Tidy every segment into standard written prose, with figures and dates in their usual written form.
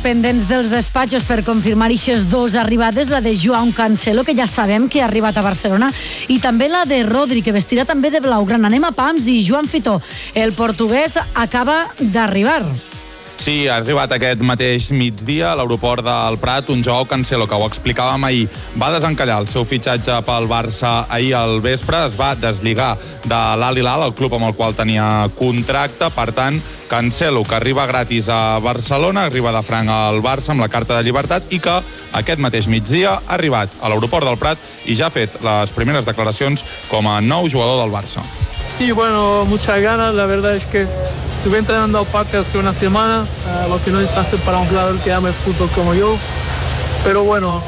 pendents dels despatxos per confirmar eixes dos arribades, la de Joao Cancelo, que ja sabem que ha arribat a Barcelona, i també la de Rodri, que vestirà també de blaugrana. Anem a pams i Joan Fitó, el portuguès, acaba d'arribar. Sí, ha arribat aquest mateix migdia a l'aeroport del Prat un Joao Cancelo, que ho explicàvem ahir. Va desencallar el seu fitxatge pel Barça ahir al vespre, es va deslligar de l'Al Hilal, el club amb el qual tenia contracte. Per tant, Cancelo, que arriba gratis a Barcelona, arriba de franc al Barça amb la carta de llibertat i que aquest mateix migdia ha arribat a l'aeroport del Prat i ja ha fet les primeres declaracions com a nou jugador del Barça. Sí, bueno, muchas ganas. La verdad es que estuve entrenando aparte hace una semana, lo que no es fácil para un jugador que ama el fútbol como yo. Pero bueno,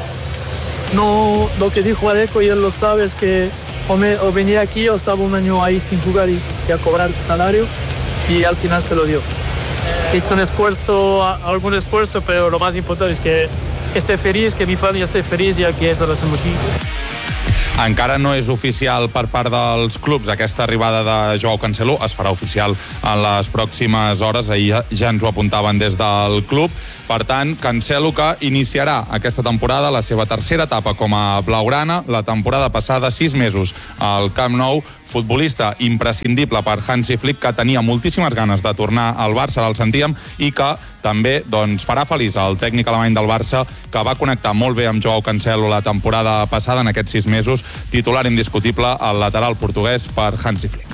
no, lo que dijo Adeco, y él lo sabe, es que o venía aquí o estaba un año ahí sin jugar y a cobrar salario, y al final se lo dio. Hizo un esfuerzo, algún esfuerzo, pero lo más importante es que esté feliz, que mi familia esté feliz, ja que és de les emocions. Encara no és oficial per part dels clubs aquesta arribada de Joao Cancelo, es farà oficial en les pròximes hores, ahir ja ens ho apuntaven des del club. Per tant, Cancelo, que iniciarà aquesta temporada la seva tercera etapa com a blaugrana, la temporada passada 6 mesos al Camp Nou, futbolista imprescindible per Hansi Flick, que tenia moltíssimes ganes de tornar al Barça, el sentíem, i que també farà feliç el tècnic alemany del Barça, que va connectar molt bé amb Joao Cancelo la temporada passada, en aquests 6 mesos, titular indiscutible al lateral portuguès per Hansi Flick.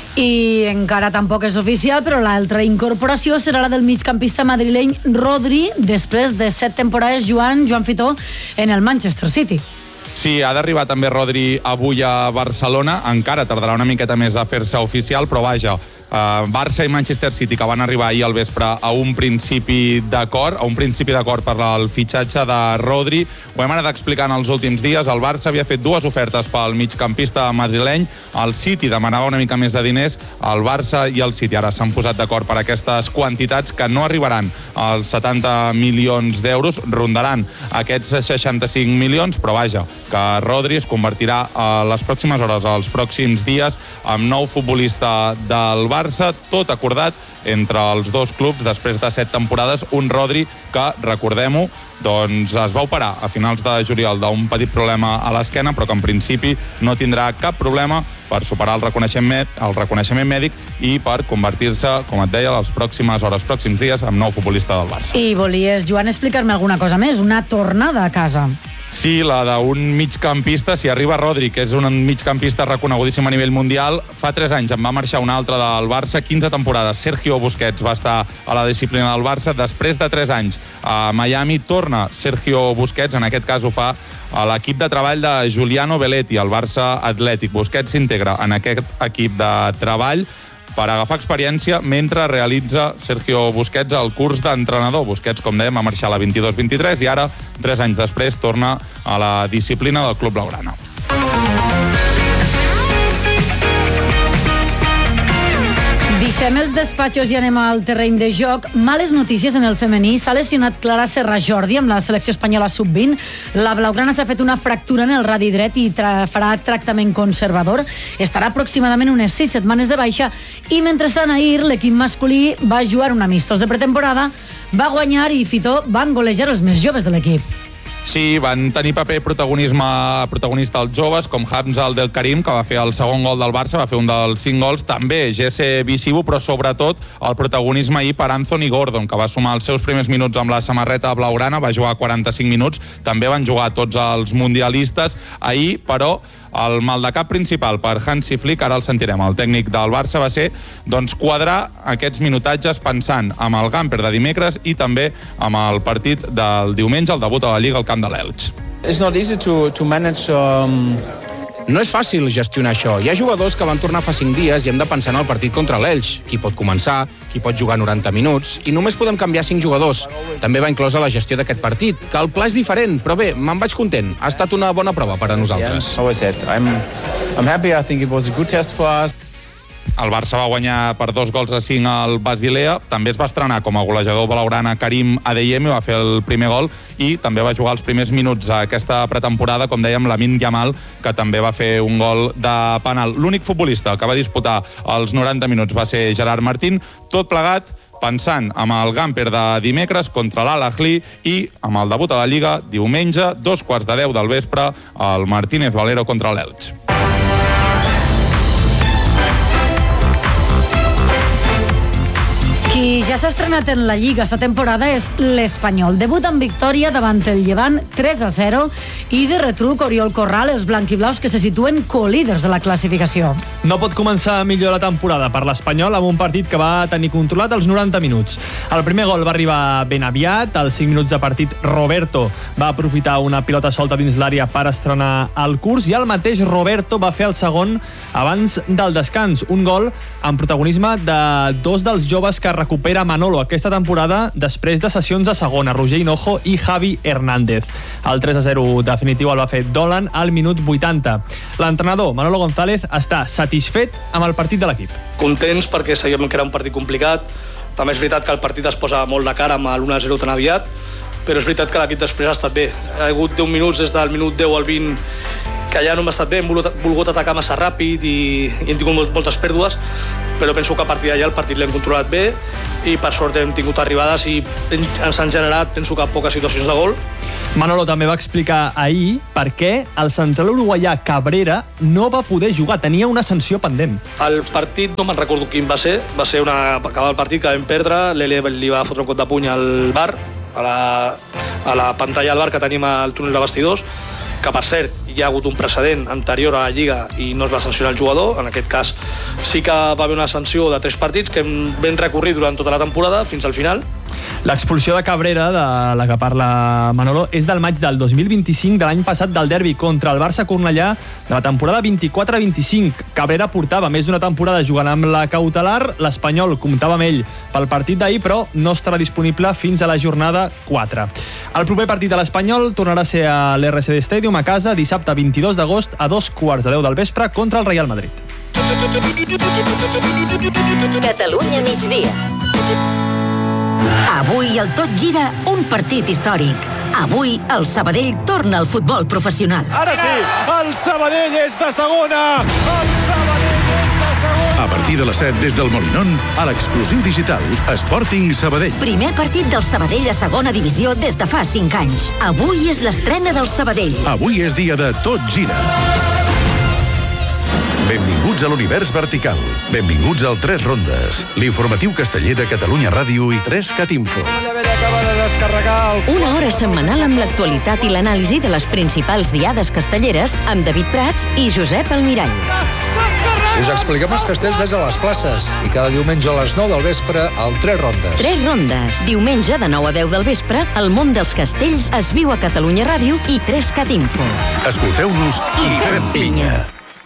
I encara tampoc és oficial, però l'altra incorporació serà la del migcampista madrileny Rodri, després de 7 temporades Joan Fitó en el Manchester City. Sí, ha d'arribar també Rodri avui a Barcelona, encara tardarà una miqueta més a fer-se oficial, però vaja, Barça i Manchester City, que van arribar ahir al vespre a un principi d'acord per al fitxatge de Rodri. Ho hem anat explicant els últims dies. El Barça havia fet 2 ofertes pel migcampista madrileny, el City demanava una mica més de diners, el Barça i el City ara s'han posat d'acord per aquestes quantitats que no arribaran als 70 milions d'euros, rondaran aquests 65 milions, però vaja, que Rodri es convertirà a les pròximes hores, als pròxims dies, en nou futbolista del Barça, tot acordat entre els dos clubs després de 7 temporades. Un Rodri que, recordem-ho, doncs es va operar a finals de juliol d'un petit problema a l'esquena, però que en principi no tindrà cap problema per superar el reconeixement mèdic i per convertir-se, com et deia, les pròximes hores, pròxims dies, en nou futbolista del Barça. I volies, Joan, explicar-me alguna cosa més? Una tornada a casa. Sí, la d'un migcampista, si arriba Rodri, que és un migcampista reconegudíssim a nivell mundial. Fa 3 anys en va marxar un altre del Barça, 15 temporades. Sergio Busquets va estar a la disciplina del Barça. Després de 3 anys a Miami torna Sergio Busquets, en aquest cas ho fa a l'equip de treball de Giuliano Belletti, el Barça Atlètic. Busquets s'integra en aquest equip de treball per agafar experiència mentre realitza Sergio Busquets el curs d'entrenador. Busquets, com dèiem, va marxar a la 22-23 i ara, 3 anys després, torna a la disciplina del club blaugrana. Deixem els despatxos i anem al terreny de joc. Males notícies en el femení. S'ha lesionat Clara Serra Jordi amb la selecció espanyola sub-20. La blaugrana s'ha fet una fractura en el radi dret i farà tractament conservador. Estarà aproximadament unes 6 setmanes de baixa i mentrestant ahir l'equip masculí va jugar un amistós de pretemporada, va guanyar i Fitó van golejar els més joves de l'equip. Sí, van tenir paper protagonista els joves, com Hamza Del Karim, que va fer el segon gol del Barça, va fer un dels 5 gols, també Jesse Visibu, però sobretot el protagonisme ahir per Anthony Gordon, que va sumar els seus primers minuts amb la samarreta blaugrana, va jugar 45 minuts, també van jugar tots els mundialistes ahir, però el maldecap principal per Hansi Flick, ara el sentirem, el tècnic del Barça, va ser quadrar aquests minutatges pensant amb el Gamper de dimecres i també amb el partit del diumenge, el debut a la Lliga al camp de l'Elx. It's not easy to manage. No és fàcil gestionar això. Hi ha jugadors que van tornar fa 5 dies i hem de pensar en el partit contra l'Elx. Qui pot començar, qui pot jugar 90 minuts, i només podem canviar 5 jugadors. També va inclosa la gestió d'aquest partit, que el pla és diferent, però bé, me'n vaig content. Ha estat una bona prova per a nosaltres. I'm happy. I think it was a good test for us. El Barça va guanyar per 2-5 al Basilea. També es va estrenar com a golejador blaugrana Karim Adeyemi, va fer el primer gol i també va jugar els primers minuts a aquesta pretemporada, com dèiem, Lamine Yamal, que també va fer un gol de penal. L'únic futbolista que va disputar els 90 minuts va ser Gerard Martín. Tot plegat pensant amb el Gamper de dimecres contra l'Al-Ahly i amb el debut a la Lliga diumenge, 2:15 del vespre, el Martínez Valero contra l'Elx. Qui ja s'ha estrenat en la Lliga esta temporada és l'Espanyol. Debut amb victòria davant el Llevant 3-0 i de retruc Oriol Corral, els blanquiblaus que se situen colíders de la classificació. No pot començar millor la temporada per l'Espanyol amb un partit que va tenir controlat els 90 minuts. El primer gol va arribar ben aviat, als 5 minuts de partit Roberto va aprofitar una pilota solta dins l'àrea per estrenar el curs i el mateix Roberto va fer el segon abans del descans, un gol amb protagonisme de dos dels joves que recupera Manolo aquesta temporada després de sessions a segona, Roger Hinojo i Javi Hernández. El 3-0 definitiu el va fer Dolan al minut 80. L'entrenador Manolo González està satisfet amb el partit de l'equip. Contents perquè sabíem que era un partit complicat. També és veritat que el partit es posa molt de cara amb l'1-0 tan aviat, però és veritat que l'equip després ha estat bé. Ha hagut 10 minuts des del minut 10 al 20 que ja no hem estat bé, hem volgut atacar massa ràpid i hem tingut moltes pèrdues, però penso que a partir d'allà el partit l'hem controlat bé i per sort hem tingut arribades i ens han generat, penso que poques situacions de gol. Manolo també va explicar ahir per què el central uruguaià Cabrera no va poder jugar, tenia una sanció pendent. El partit no me'n recordo quin va ser acabar el partit que vam perdre, l'Ele li va fotre un cop de puny al bar, a la pantalla del bar que tenim al túnel de vestidors, que per cert hi ha hagut un precedent anterior a la Lliga i no es va sancionar el jugador. En aquest cas sí que va haver una sanció de 3 partits que vam recorrir durant tota la temporada fins al final. L'expulsió de Cabrera, de la que parla Manolo, és del maig del 2025 de l'any passat del derbi contra el Barça-Cornellà de la temporada 24-25. Cabrera portava més d'una temporada jugant amb la cautelar, l'Espanyol comptava amb ell pel partit d'ahir, però no estarà disponible fins a la jornada 4. El proper partit de l'Espanyol tornarà a ser a l'RCD Stadium a casa dissabte 22 d'agost a 2:10 del vespre contra el Real Madrid. Catalunya migdia. Avui el tot gira un partit històric. Avui el Sabadell torna al futbol professional. Ara sí, el Sabadell és de segona! El Sabadell és de segona! A partir de les 7 des del Molinón, a l'exclusiu digital Sporting Sabadell. Primer partit del Sabadell a segona divisió des de fa 5 anys. Avui és l'estrena del Sabadell. Avui és dia de Tot Gira. Benvinguts a l'univers vertical. Benvinguts al 3 Rondes, l'informatiu casteller de Catalunya Ràdio i 3cat Info. Una hora setmanal amb l'actualitat i l'anàlisi de les principals diades castelleres amb David Prats i Josep Almirall. Us expliquem els castells des de les places i cada diumenge a les 9 del vespre al 3 Rondes. 3 Rondes. Diumenge de 9 a 10 del vespre, el món dels castells es viu a Catalunya Ràdio i 3cat Info. Escolteu-nos i fem pinya.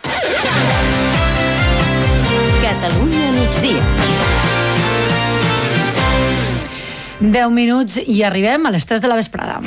Catalunya migdia. 10 minuts i arribem a les 3 de la vesprada.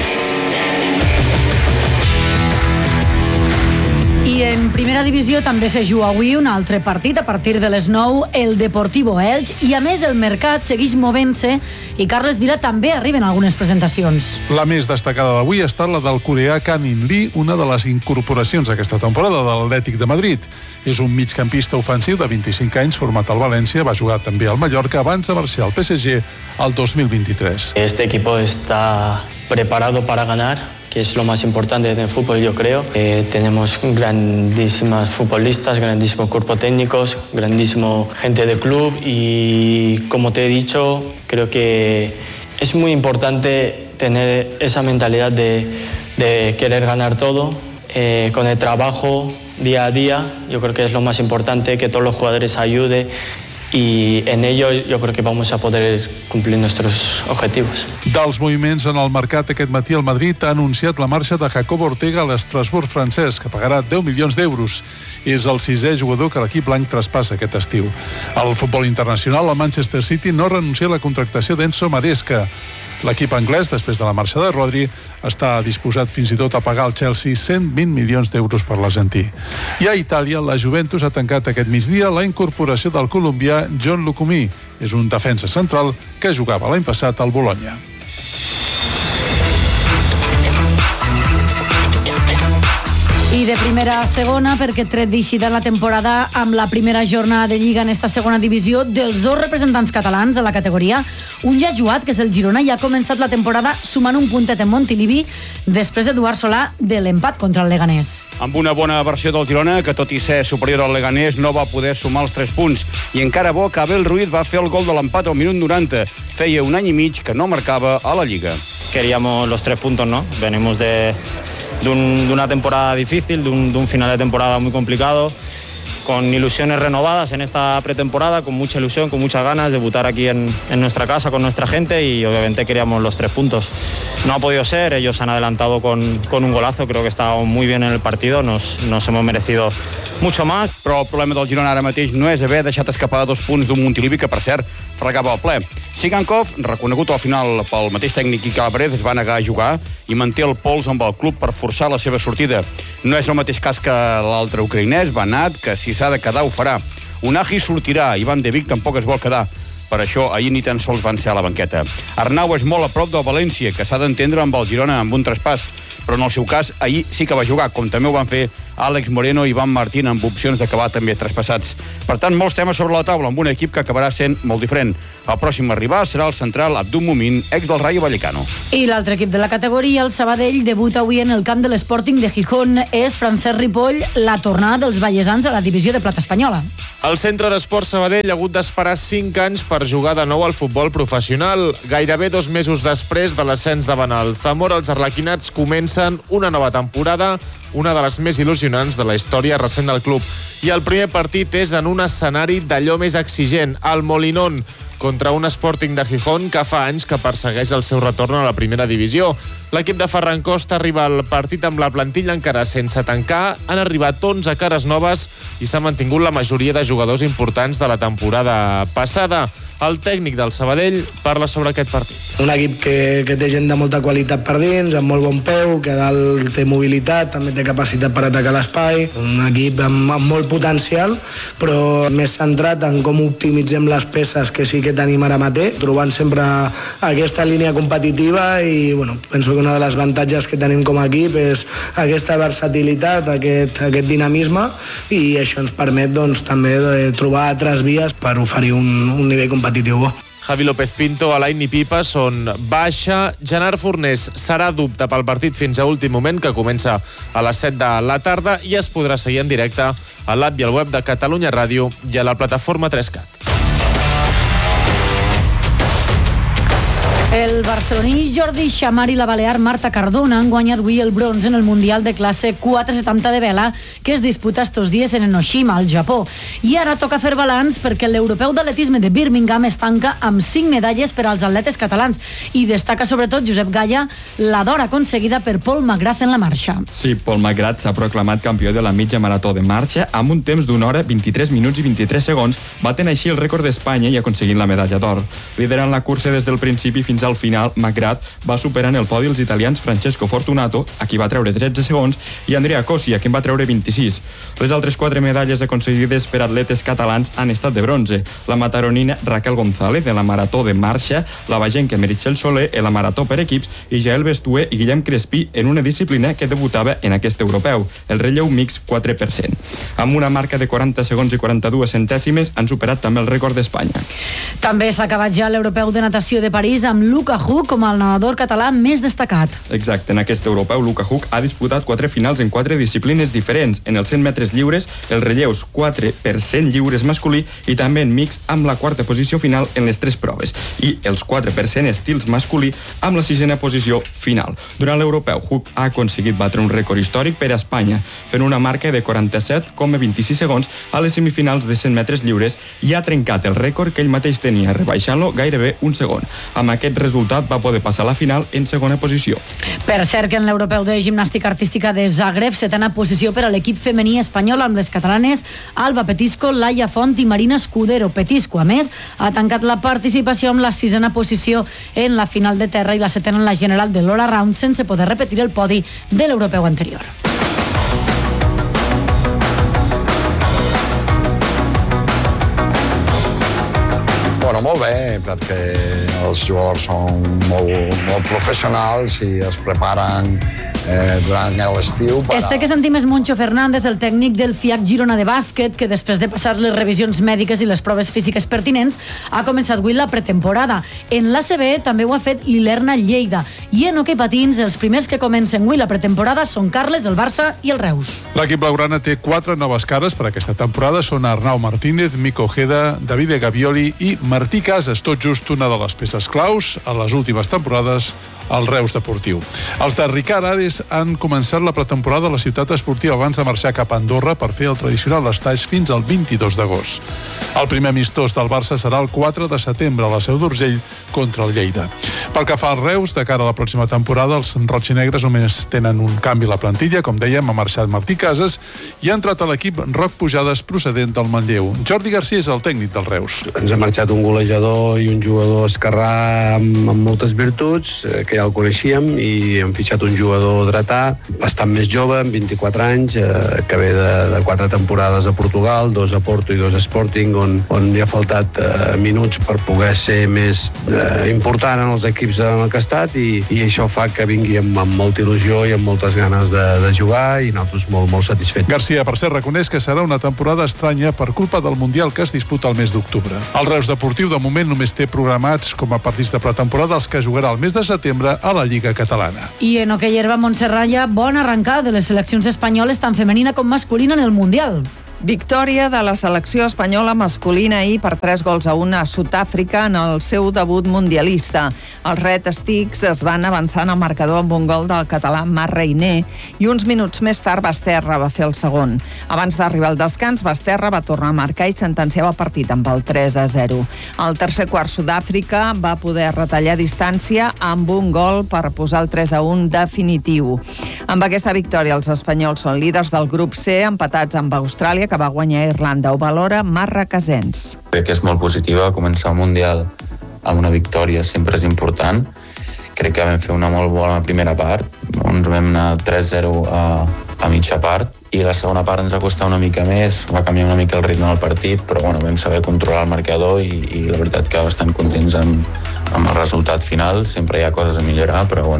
I en primera divisió també se juga avui un altre partit a partir de les 9, el Deportivo Elx, i a més el mercat segueix movent-se i Carles Vila també arriben algunes presentacions. La més destacada d'avui ha estat la del coreà Kanin Lee, una de les incorporacions d'aquesta temporada de l'Atlètic de Madrid. És un migcampista ofensiu de 25 anys format al València, va jugar també al Mallorca abans de marxar al PSG el 2023. Este equipo está preparado para ganar, que es lo más importante en el fútbol, yo creo. Tenemos grandísimas futbolistas, grandísimo cuerpo técnicos, grandísimo gente de club y, como te he dicho, creo que es muy importante tener esa mentalidad de querer ganar todo con el trabajo día a día. Yo creo que es lo más importante, que todos los jugadores ayuden. I en ello jo crec que vamos a poder cumplir nuestros objetivos. Dels moviments en el mercat aquest matí, el Madrid ha anunciat la marxa de Jacobo Ortega a l'Estrasburg francès, que pagarà 10 milions d'euros. És el 6è jugador que l'equip blanc traspassa aquest estiu. Al futbol internacional, el Manchester City no renuncia a la contractació d'Enzo Maresca. L'equip anglès, després de la marxa de Rodri, està disposat fins i tot a pagar al Chelsea 120 milions d'euros per l'argentí. I a Itàlia, la Juventus ha tancat aquest migdia la incorporació del colombià John Lucumí. És un defensa central que jugava l'any passat al Bologna. I I de primera a segona, perquè tret d'eixida la temporada amb la primera jornada de Lliga en esta segona divisió dels dos representants catalans de la categoria. Un ja ha jugat, que és el Girona, i ha començat la temporada sumant un puntet en Montilivi després d'Eduard Solà de l'empat contra el Leganés. Amb una bona versió del Girona, que tot i ser superior al Leganés no va poder sumar els 3 punts. I encara bo que Abel Ruiz va fer el gol de l'empat al minut 90. Feia un any i mig que no marcava a la Lliga. Queríamos los 3 puntos, ¿no? Venimos de una temporada difícil, de un final de temporada muy complicado, con ilusiones renovadas en esta pretemporada, con mucha ilusión, con muchas ganas de debutar aquí en nuestra casa con nuestra gente y obviamente queríamos los 3 puntos. No ha podido ser, ellos han adelantado con un golazo, creo que estábamos muy bien en el partido, nos hemos merecido mucho más. Però el problema del Girona ara mateix no és haver deixat escapar 2 punts d'un Montilivi que, per cert, fregava el ple. Sigankov, reconegut al final pel mateix tècnic i Calabres, es va negar a jugar i manté el pols amb el club per forçar la seva sortida. No és el mateix cas que l'altre ucraïnès, Banat, que si s'ha de quedar ho farà. Unai sortirà, Ivan de Vic tampoc es vol quedar. Per això, ahir ni tan sols van ser a la banqueta. Arnau és molt a prop del València, que s'ha d'entendre amb el Girona amb un traspàs, però en el seu cas, ahir sí que va jugar, com també ho van fer Àlex Moreno i Ivan Martín, amb opcions d'acabar també traspassats. Per tant, molts temes sobre la taula, amb un equip que acabarà sent molt diferent. El pròxim a arribar serà el central Abdul Mumin, ex del Rayo Vallecano. I l'altre equip de la categoria, el Sabadell, debuta avui en el camp de l'Sporting de Gijón. És Francesc Ripoll, la tornada dels vallesans a la divisió de plata espanyola. El Centre d'Esport Sabadell ha hagut d'esperar 5 anys per jugar de nou al futbol professional. Gairebé 2 mesos després de l'ascens davant el Zamora, els arlequinats comencen una nova temporada, una de les més il·lusionants de la història recent del club. I el primer partit és en un escenari d'allò més exigent, el Molinón, contra un Sporting de Gijón que fa anys que persegueix el seu retorn a la primera divisió. L'equip de Ferran Costa arriba al partit amb la plantilla encara sense tancar. Han arribat 11 cares noves i s'ha mantingut la majoria de jugadors importants de la temporada passada. El tècnic del Sabadell parla sobre aquest partit. Un equip que té gent de molta qualitat per dins, amb molt bon peu, que dalt té mobilitat, també té capacitat per atacar l'espai. Un equip amb molt potencial, però més centrat en com optimitzem les peces que sí que tenim ara mateix, trobant sempre aquesta línia competitiva i penso que una de les avantatges que tenim com a equip és aquesta versatilitat, aquest dinamisme, i això ens permet també trobar altres vies per oferir un nivell competitiu bo. Javi López Pinto, Alain i Pipa són baixa. Gerard Fornés serà dubte pel partit fins a últim moment, que comença a les 7 de la tarda i es podrà seguir en directe a l'app i al web de Catalunya Ràdio i a la plataforma 3CAT. El barceloní Jordi Xamar i la balear Marta Cardona han guanyat avui el bronze en el Mundial de classe 470 de vela que es disputa estos dies en Enoshima, al Japó. I ara toca fer balanç perquè l'europeu d'atletisme de Birmingham es tanca amb 5 medalles per als atletes catalans i destaca sobretot Josep Gaya la d'or aconseguida per Paul McGrath en la marxa. Sí, Paul McGrath s'ha proclamat campió de la mitja marató de marxa amb un temps d'una hora, 23 minuts i 23 segons, batent així el rècord d'Espanya i aconseguint la medalla d'or. Liderant la cursa des del principi fins al final, McGrath va superar en el podi els italians Francesco Fortunato, a qui va treure 13 segons, i Andrea Cosi, a qui en va treure 26. Les altres 4 medalles aconseguides per atletes catalans han estat de bronze. La mataronina Raquel González en la marató de marxa, la bagenca Meritxell Soler en la marató per equips i Jael Bestué i Guillem Crespí en una disciplina que debutava en aquest europeu, el relleu mix 4%. Amb una marca de 40 segons i 42 centèsimes han superat també el rècord d'Espanya. També s'ha acabat ja l'europeu de natació de París amb Luka Huck com el nedador català més destacat. Exacte, en aquest europeu Luka Huck ha disputat 4 finals en 4 disciplines diferents, en els 100 metres lliures, els relleus 4% lliures masculí i també en mix amb la 4a posició final en les 3 proves i els 4% estils masculí amb la 6a posició final. Durant l'europeu, Huck ha aconseguit batre un rècord històric per a Espanya, fent una marca de 47,26 segons a les semifinals de 100 metres lliures i ha trencat el rècord que ell mateix tenia, rebaixant-lo gairebé un segon. Amb aquest resultat va poder passar a la final en segona posició. Per cert que en l'europeu de gimnàstica artística de Zagreb, 7a posició per a l'equip femení espanyol amb les catalanes Alba Petisco, Laia Font i Marina Escudero. Petisco, a més, ha tancat la participació amb la 6a posició en la final de terra i la 7a en la general de l'All Around sense poder repetir el podi de l'europeu anterior. Bueno, molt bé, perquè els jugadors són molt professionals i es preparen durant l'estiu. Este que sentim és Moncho Fernández, el tècnic del FIAC Girona de bàsquet, que després de passar les revisions mèdiques i les proves físiques pertinents, ha començat avui la pretemporada. En l'ACB també ho ha fet l'Ilerna Lleida. I en hoquei patins, els primers que comencen avui la pretemporada són Carles, el Barça i el Reus. L'equip blaugrana té 4 noves cares per aquesta temporada. Són Arnau Martínez, Mico Ojeda, Davide Gavioli i Martí Casas, tot just una de les peces claus a les últimes temporades al Reus Deportiu. Els de Ricard Ares han començat la pretemporada a la ciutat esportiva abans de marxar cap a Andorra per fer el tradicional estaix fins al 22 d'agost. El primer amistós del Barça serà el 4 de setembre a la Seu d'Urgell contra el Lleida. Pel que fa al Reus, de cara a la pròxima temporada, els rotxinegres només tenen un canvi a la plantilla. Com dèiem, ha marxat Martí Casas i ha entrat a l'equip Roc Pujades procedent del Manlleu. Jordi Garcia és el tècnic del Reus. Ens ha marxat un golejador i un jugador esquerrà amb moltes virtuts, que ja el coneixíem, i hem fitxat un jugador dretà, bastant més jove, amb 24 anys, que ve de 4 temporades a Portugal, 2 a Porto i 2 a Sporting, on li ha faltat minuts per poder ser més important en els equips en el que ha estat, i això fa que vingui amb molta il·lusió i amb moltes ganes de jugar, i nosaltres molt satisfets. Garcia, per cert, reconeix que serà una temporada estranya per culpa del Mundial que es disputa el mes d'octubre. El Reus Deportiu, de moment, només té programats com a partits de pretemporada els que jugarà el mes de setembre a la Lliga Catalana. I en hoquei herba, Montserrat, bona arrencada de les seleccions espanyoles, tant femenina com masculina, en el Mundial. Victòria de la selecció espanyola masculina ahir per 3-1 a Sud-àfrica en el seu debut mundialista. Els Red Sticks es van avançar en el marcador amb un gol del català Marc Reiner i uns minuts més tard Basterra va fer el segon. Abans d'arribar al descans, Basterra va tornar a marcar i sentenciava el partit amb el 3-0. Al tercer quart, Sud-àfrica va poder retallar distància amb un gol per posar el 3-1 definitiu. Amb aquesta victòria, els espanyols són líders del grup C, empatats amb Austràlia, que va guanyar Irlanda. Ho valora Marc Casens. Crec que és molt positiva començar el Mundial amb una victòria, sempre és important. Crec que vam fer una molt bona primera part, ens vam anar 3-0 a mitja part, i la segona part ens va costar una mica més, va canviar una mica el ritme del partit, però vam saber controlar el marcador i la veritat que bastant contents amb el resultat final. Sempre hi ha coses a millorar, però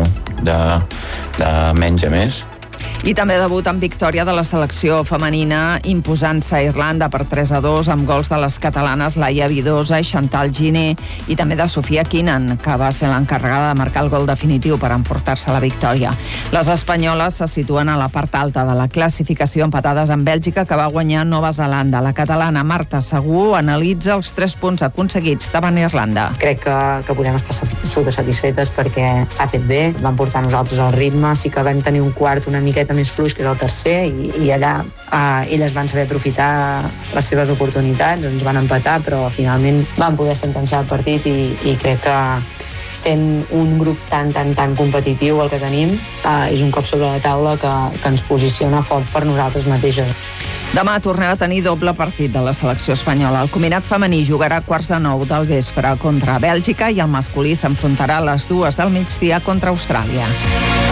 de menys a més. I també debut amb victòria de la selecció femenina imposant-se a Irlanda per 3-2 amb gols de les catalanes Laia Vidosa i Chantal Giné, i també de Sofia Kinan, que va ser l'encarregada de marcar el gol definitiu per emportar-se la victòria. Les espanyoles se situen a la part alta de la classificació, empatades amb Bèlgica, que va guanyar Nova Zelanda. La catalana Marta Segú analitza els 3 punts aconseguits davant Irlanda. Crec que podem estar supersatisfetes perquè s'ha fet bé, vam portar nosaltres el ritme, sí que vam tenir un quart una miqueta més fluix que és el tercer, i allà elles van saber aprofitar les seves oportunitats, ens van empatar, però finalment van poder sentenciar el partit, i crec que sent un grup tan competitiu el que tenim, és un cop sobre la taula que ens posiciona fort per nosaltres mateixes. Demà tornem a tenir doble partit de la selecció espanyola. El combinat femení jugarà a 8:45 del vespre contra Bèlgica i el masculí s'enfrontarà a les 2 del migdia contra Austràlia.